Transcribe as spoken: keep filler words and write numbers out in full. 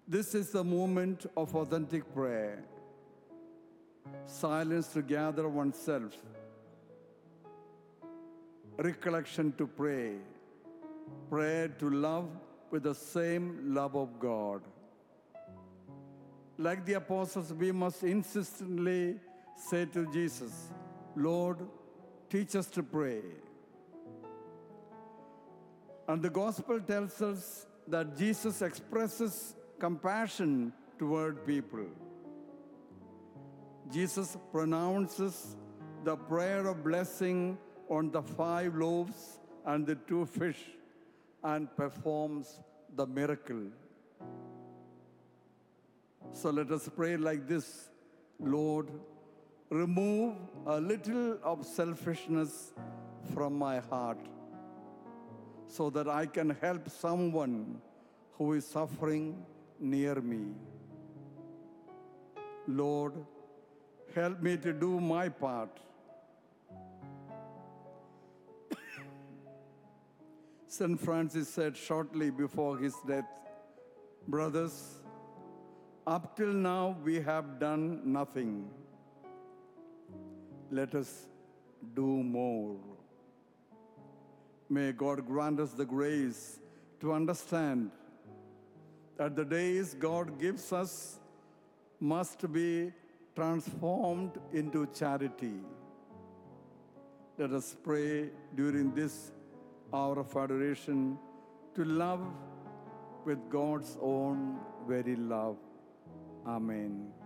This is the moment of authentic prayer. Silence to gather oneself. Recollection to pray. Prayer to love with the same love of God. Like the apostles, we must insistently say to Jesus, Lord, teach us to pray. And the gospel tells us that Jesus expresses compassion toward people. Jesus pronounces the prayer of blessing on the five loaves and the two fish and performs the miracle. So let us pray like this. Lord, remove a little of selfishness from my heart so that I can help someone who is suffering near me. Lord, help me to do my part. Saint Francis said shortly before his death, brothers, up till now we have done nothing. Let us do more. May God grant us the grace to understand that the days God gives us must be transformed into charity. Let us pray during this hour of adoration to love with God's own very love. Amen.